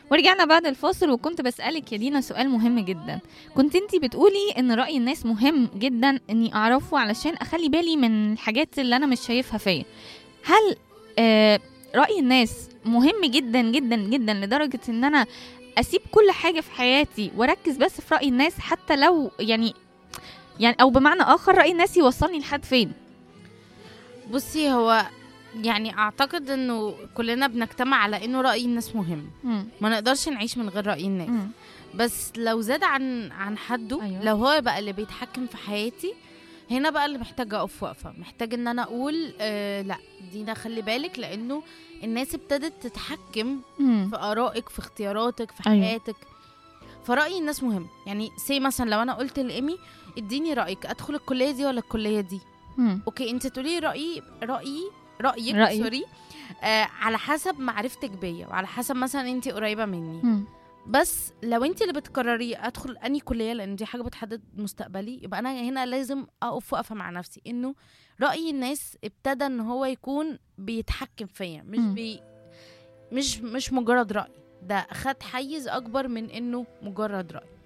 ورجعنا بعد الفاصل، وكنت بسألك يا دينا سؤال مهم جدا. كنت انتي بتقولي ان رأي الناس مهم جدا اني اعرفه علشان اخلي بالي من الحاجات اللي انا مش شايفها فيا. هل رأي الناس مهم جدا جدا جدا لدرجة ان انا اسيب كل حاجة في حياتي واركز بس في رأي الناس، حتى لو يعني او بمعنى اخر رأي الناس يوصلني لحد فين؟ بصي، هو يعني اعتقد انه كلنا بنجتمع على انه رأي الناس مهم. ما نقدرش نعيش من غير رأي الناس. بس لو زاد عن حده، أيوة. لو هو بقى اللي بيتحكم في حياتي، هنا بقى اللي محتاجة اقف وقفة، محتاج ان انا اقول لا دينا خلي بالك، لانه الناس ابتدت تتحكم في آرائك، في اختياراتك، في أيوة. حياتك. فرأي الناس مهم. يعني سي مثلا لو انا قلت لإيمي اديني رأيك، ادخل الكلية دي ولا الكلية دي؟ اوكي، انت تقولي رأيك سوري، على حسب معرفتك بيا، وعلى حسب مثلا انت قريبة مني. بس لو انت اللي بتقرري ادخل اني كلية، لان دي حاجة بتحدد مستقبلي، يبقى انا هنا لازم اقف وقفة مع نفسي، انه رأي الناس ابتدى ان هو يكون بيتحكم فيا، مش مجرد رأي، ده خد حيز اكبر من انه مجرد رأي.